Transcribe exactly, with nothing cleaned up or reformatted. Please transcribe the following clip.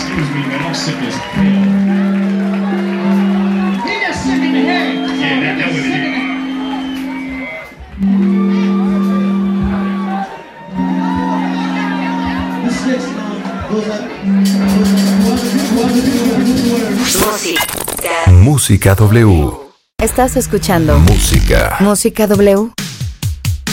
Excuse me, man, I'm sick as hell. He just sick in the head. Yeah, that, that was it. This next song goes up. Música. Música W. Estás escuchando Música. Música W.